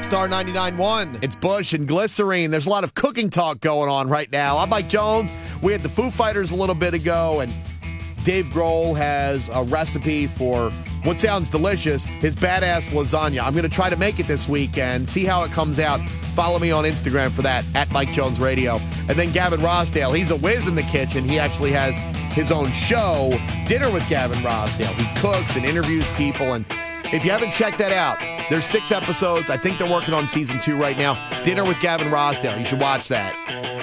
Star 99.1. It's Bush and Glycerine. There's a lot of cooking talk going on right now. I'm Mike Jones. We had the Foo Fighters a little bit ago, and Dave Grohl has a recipe for what sounds delicious, his badass lasagna. I'm going to try to make it this week and see how it comes out. Follow me on Instagram for that, at Mike Jones Radio. And then Gavin Rossdale, he's a whiz in the kitchen. He actually has his own show, Dinner with Gavin Rossdale. He cooks and interviews people, and if you haven't checked that out, there's 6 episodes. I think they're working on season 2 right now. Dinner with Gavin Rossdale. You should watch that.